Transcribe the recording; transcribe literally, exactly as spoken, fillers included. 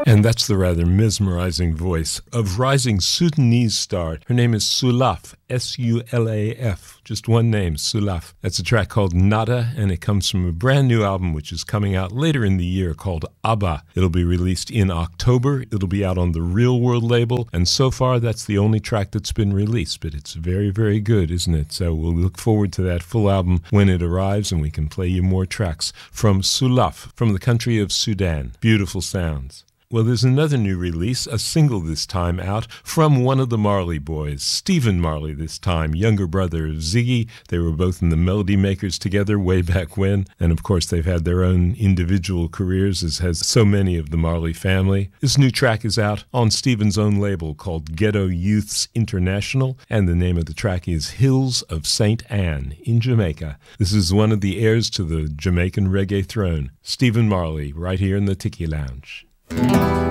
And that's the rather mesmerizing voice of rising Sudanese star. Her name is Sulaf, S U L A F, just one name, Sulaf. That's a track called Nada, and it comes from a brand new album which is coming out later in the year called Abba. It'll be released in October. It'll be out on the Real World label, and so far that's the only track that's been released, but it's very, very good, isn't it? So we'll look forward to that full album when it arrives, and we can play you more tracks from Sulaf, from the country of Sudan. Beautiful sounds. Well, there's another new release, a single this time out, from one of the Marley boys, Stephen Marley this time, younger brother of Ziggy. They were both in the Melody Makers together way back when, and of course they've had their own individual careers, as has so many of the Marley family. This new track is out on Stephen's own label called Ghetto Youths International, and the name of the track is Hills of Saint Anne in Jamaica. This is one of the heirs to the Jamaican reggae throne, Stephen Marley, right here in the Tiki Lounge.